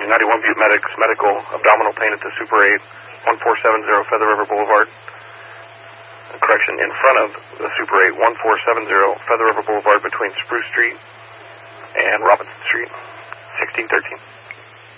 91 Butte Medics, medical, abdominal pain at the Super 8, 1470 Feather River Boulevard. Correction, in front of the Super 8, 1470 Feather River Boulevard between Spruce Street and Robinson Street, 1613.